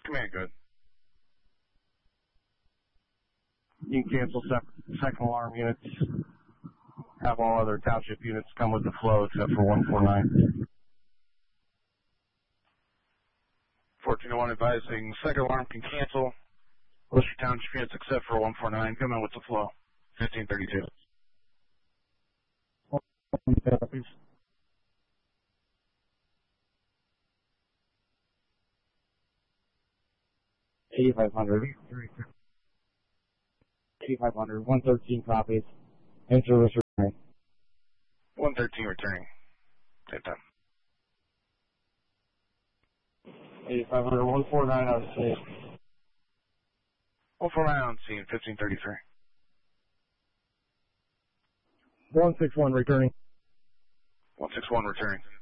Command good. You can cancel second alarm units. Have all other township units come with the flow except for 149. 1401 advising second alarm can cancel. Most your township units except for 149 come in with the flow. 1532. 8500. 8500. 113 copies. Enter this return. 113 returning. Same time. 8500. 149 out of state. 149 on scene. 1533. 161 returning. 161 returning.